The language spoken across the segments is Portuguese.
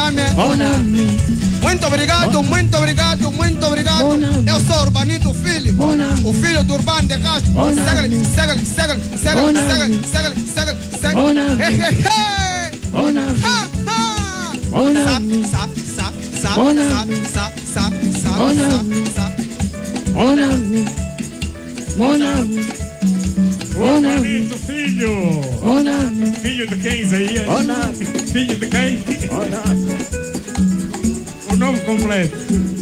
nome. Muito obrigado, muito obrigado, muito obrigado. Eu sou Urbanito Filho, o filho do Urbano de Castro. Segue-lhe, segue-lhe, segue-lhe, segue-lhe, segue-lhe, segue-lhe, segue-lhe, segue-lhe. Urbanito Filho. Filho de quem, Isaías? Filho de quem? O nome completo.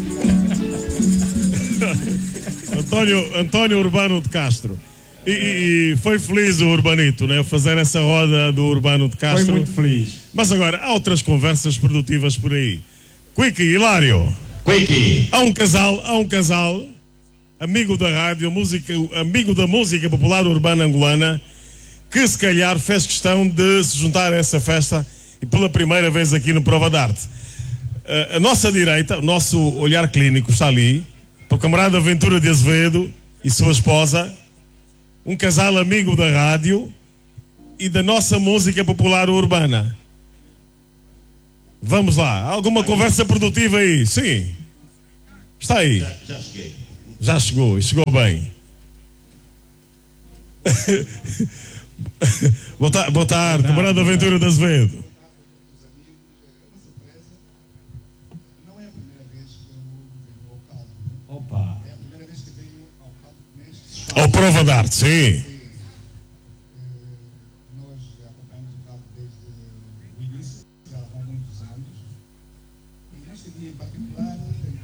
Antônio Urbano de Castro. E foi feliz o Urbanito, né? Fazer essa roda do Urbano de Castro. Foi muito feliz. Mas agora, há outras conversas produtivas por aí. Quickie, Hilário. Quickie. Há um casal, amigo da rádio, amigo da música popular urbana angolana, que se calhar fez questão de se juntar a essa festa e pela primeira vez aqui no Prova d'Arte. A nossa direita, o nosso olhar clínico está ali, para o camarada Ventura de Azevedo e sua esposa, um casal amigo da rádio e da nossa música popular urbana. Vamos lá, alguma conversa produtiva aí? Sim. Está aí. Já cheguei. Já chegou, e chegou bem. Boa tarde, camarada Ventura de Azevedo. Não é a primeira vez que eu venho ao Caldo. Opa. É a primeira vez que venho ao Caldo neste Ao Prova d'Arte, sim. Nós acompanhamos o Caldo desde o início, já há muitos anos. E neste dia em particular,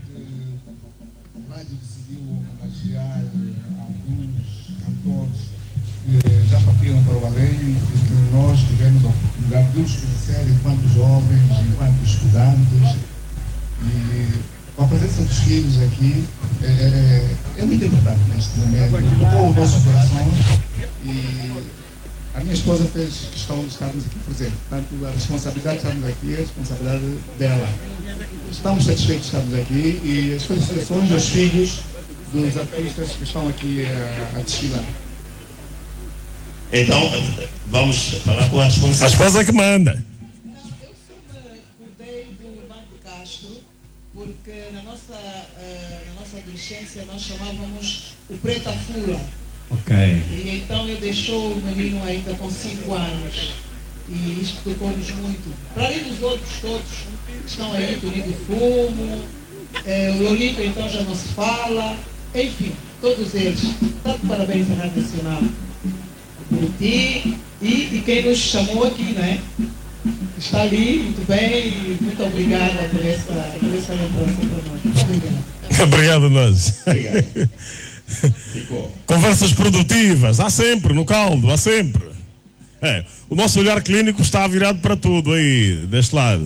a rádio decidiu homenagear alguns cantores que já partiram para o além e que nós tivemos a oportunidade de os conhecer enquanto jovens, enquanto estudantes. E a presença dos filhos aqui é muito importante neste momento. Tocou o nosso coração e a minha esposa fez questão de estarmos aqui presentes. Portanto, a responsabilidade de estarmos aqui é a responsabilidade dela. Estamos satisfeitos de estarmos aqui e as felicitações aos filhos dos artistas que estão aqui a desfilar. Então, vamos falar com a responsável. A esposa que manda. Eu cuidei do Urbano de Castro porque na nossa adolescência nós chamávamos o Preta Fura. Ok. E então eu deixou o menino ainda com 5 anos. E isto tocou-nos muito. Para além dos outros todos que estão aí, Toninho do Fumo, o Lolito então já não se fala, enfim, todos eles. Tanto parabéns à Rádio Nacional. E quem nos chamou aqui, né? Está ali, muito bem, e muito obrigada por essa lembrança para nós. Muito obrigada. Obrigado a nós. Obrigado. Ficou. Conversas produtivas, há sempre, no caldo, há sempre. O nosso olhar clínico está virado para tudo aí, deste lado.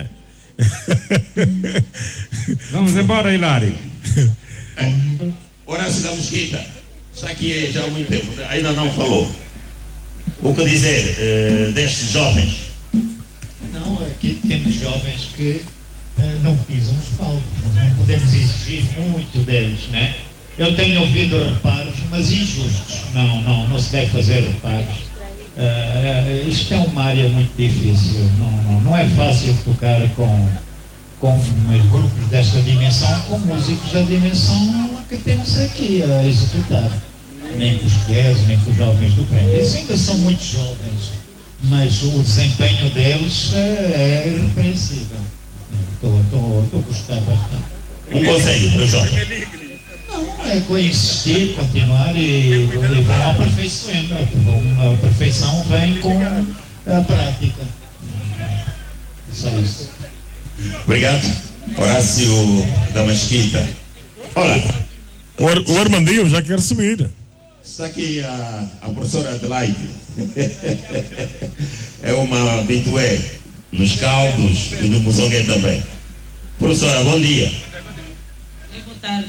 Vamos embora, Hilário. Horácio da Mesquita está aqui já há muito tempo, ainda não falou. O que dizer destes jovens? Não, aqui temos jovens que não pisam os palcos, não podemos exigir muito deles, né? Eu tenho ouvido reparos, mas injustos. Não se deve fazer reparos. Isto é uma área muito difícil. Não é fácil tocar com grupos desta dimensão, com músicos da dimensão que temos aqui a executar. Nem com os portugueses, nem com os jovens do prédio. Eles ainda são muito jovens, mas o desempenho deles é irrepreensível. Estou a gostar bastante. Um conselho para os jovens? Não, é insistir, continuar e vão aperfeiçoando. A perfeição vem com a prática. Só isso. Obrigado. Horácio da Mesquita. Olha, o Armandinho já quer subir. Está aqui a professora Adelaide. É uma habitué nos caldos e no Muzongue também. Professora, bom dia. Boa tarde.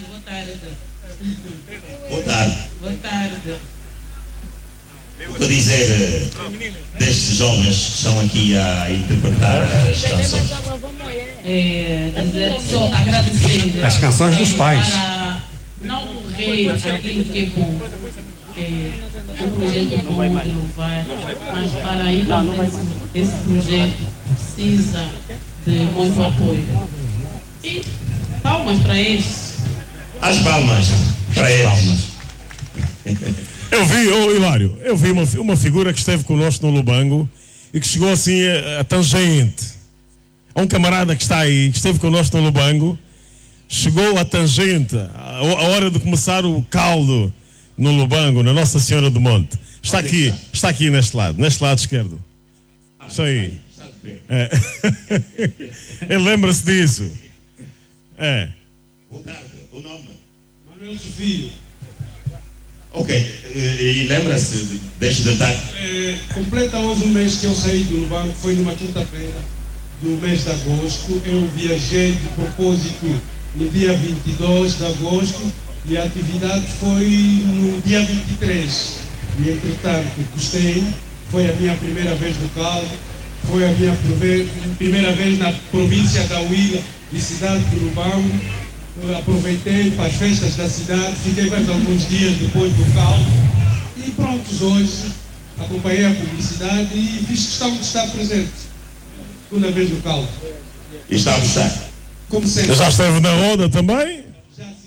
Boa tarde. Boa tarde. O que dizer destes jovens que estão aqui a interpretar as canções? Dizer só agradecer As canções dos pais. Para não morrer aquilo que é bom. O projeto é bom de louvar, mas para ir esse projeto precisa de muito apoio. E palmas para eles. As palmas para eles. Eu vi, Hilário, eu vi uma figura que esteve connosco no Lubango e que chegou assim a tangente. Há um camarada que está aí, que esteve connosco no Lubango, chegou a tangente, a hora de começar o caldo no Lubango, na Nossa Senhora do Monte. Está aqui neste lado esquerdo. Isso aí. É. Ele lembra-se disso. É. O nome? Manuel Sofio. Ok. E lembra-se deste detalhe? Completa hoje um mês que eu saí do banco, foi numa quinta-feira do mês de agosto. Eu viajei de propósito no dia 22 de agosto e a atividade foi no dia 23. E entretanto, gostei, foi a minha primeira vez no caldo, foi a minha primeira vez na província da Huila e cidade de Lubango. Aproveitei para as festas da cidade, fiquei mais alguns dias depois do caldo e prontos, hoje acompanhei a publicidade e fiz questão de estar presente. Segunda vez no caldo. E está a gostar? Como sempre. Já esteve na roda também? Já sim.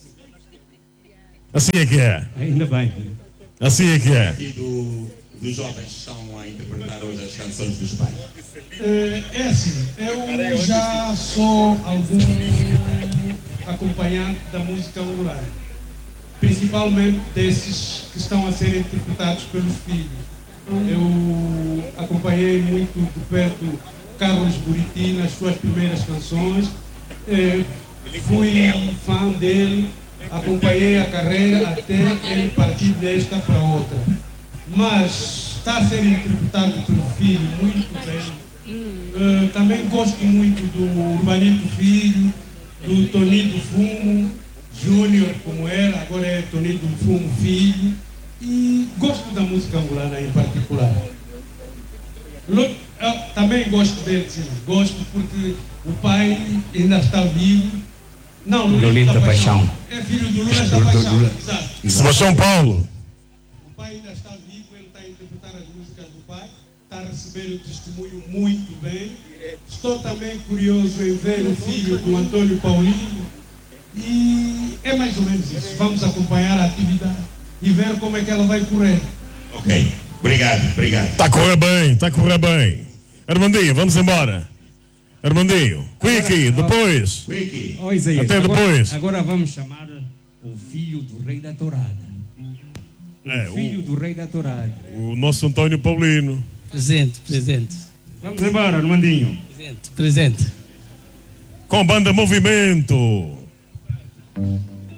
Assim é que é. Ainda bem. Assim é que é. E dos jovens que estão a interpretar hoje as canções dos pais? É assim, eu já sou algum acompanhante da música rural, principalmente desses que estão a ser interpretados pelos filhos. Eu acompanhei muito de perto Carlos Buriti nas suas primeiras canções, fui fã dele, acompanhei a carreira até ele partir desta para outra. Mas está a ser interpretado pelo filho muito bem. Também gosto muito do Urbanito Filho, do Toninho do Fumo Júnior, como era, agora é Toninho do Fumo Filho, e gosto da música angolana em particular. Também gosto dele, sim. Gosto porque o pai ainda está vivo. Não, Lulito da Paixão. É filho do Lula da Paixão, exato. Sebastião Paulo. O pai ainda está vivo, ele está a interpretar as músicas do pai, está a receber o testemunho muito bem. Estou também curioso em ver o filho do Antônio Paulino e é mais ou menos isso. Vamos acompanhar a atividade e ver como é que ela vai correr. Ok, obrigado. Está a correr bem. Armandinho, vamos embora. Armandinho, Quique, depois. Quique. Oh, Isaías, Até depois. Agora vamos chamar o filho do rei da tourada. Filho do rei da tourada. O nosso Antônio Paulino. Presente. Vamos embora, Armandinho. Presente. Com banda Movimento.